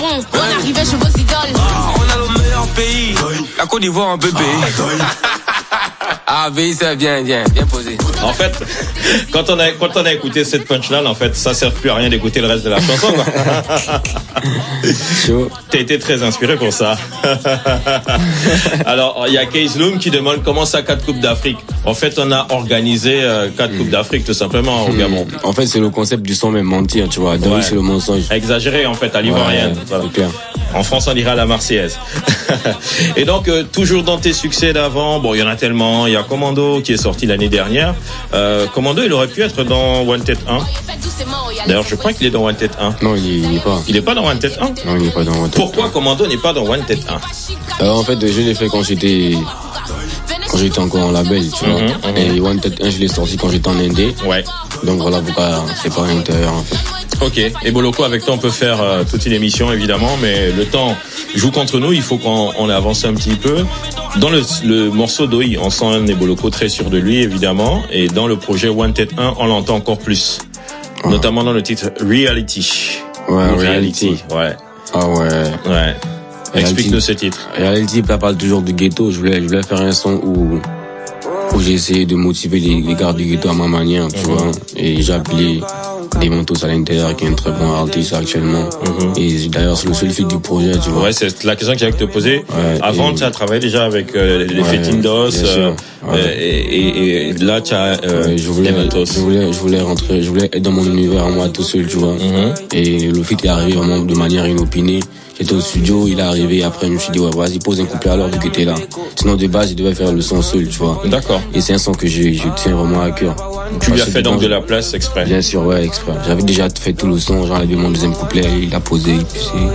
On arrivait chez vos idoles. On a le meilleur pays. La Côte d'Ivoire, un bébé. Ah, oui, c'est bien posé. En fait, quand on a écouté cette punchline, en fait, ça sert plus à rien d'écouter le reste de la chanson, quoi. T'as été très inspiré pour ça. Alors, il y a Case Loom qui demande comment ça 4 Coupes d'Afrique. En fait, on a organisé 4 Coupes d'Afrique, tout simplement, au Gabon. En fait, c'est le concept du son, même mentir, tu vois. Donc, c'est le mensonge. Exagéré, en fait, à l'ivoirienne. Voilà. C'est clair. En France, on dirait à la Marseillaise. Et donc, toujours dans tes succès d'avant, bon, il y en a tellement. Il y a Commando qui est sorti l'année dernière. Commando, il aurait pu être dans Wanted 1. D'ailleurs, je crois qu'il est dans Wanted 1. Non, il n'est pas. Il n'est pas dans Wanted 1? Non, il n'est pas dans Wanted 1. Pourquoi Commando n'est pas dans Wanted 1? En fait, je l'ai fait quand j'étais encore en label, tu vois. Et Wanted 1, je l'ai sorti quand j'étais en indé. Ouais. Donc voilà pourquoi c'est pas à l'intérieur, en fait. Ok. Et Boloko, avec toi, on peut faire toute une émission, évidemment, mais le temps joue contre nous. Il faut qu'on avance un petit peu. Dans le morceau d'Oi, on sent un Boloko très sûr de lui, évidemment. Et dans le projet Wanted 1, on l'entend encore plus. Notamment dans le titre Reality. Ouais, Reality. Ouais. Ah ouais. Ouais. Explique-nous ce titre. Reality, ça parle toujours du ghetto. Je voulais faire un son où j'ai essayé de motiver les gars du ghetto à ma manière, tu vois. Et j'ai appelé Demontos à l'intérieur, qui est un très bon artiste actuellement. Et d'ailleurs, c'est le seul feat du projet, tu vois. Ouais, c'est la question que j'avais te poser. Ouais, avant, tu as travaillé déjà avec les Fetindos. Et là, tu as Demontos. Je voulais être dans mon univers en moi tout seul, tu vois. Et le feat est arrivé vraiment de manière inopinée. J'étais au studio, il est arrivé, après je me suis dit, ouais, vas-y, pose un couplet alors vu que t'es là. Sinon, de base, il devait faire le son seul, tu vois. D'accord. Et c'est un son que je tiens vraiment à cœur. Tu lui as fait donc de la place exprès? Bien sûr, ouais, exprès. J'avais déjà fait tout le son, j'ai enlevé mon deuxième couplet, il a posé, puis